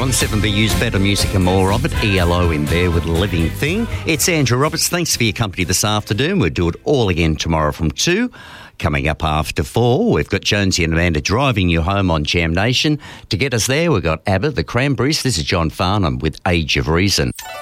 on 7BU's Better Music and more of it. ELO in there with Living Thing. It's Andrew Roberts. Thanks for your company this afternoon. We'll do it all again tomorrow from 2. Coming up after 4, we've got Jonesy and Amanda driving you home on Jam Nation. To get us there, we've got ABBA, The Cranberries. This is John Farnham with Age of Reason.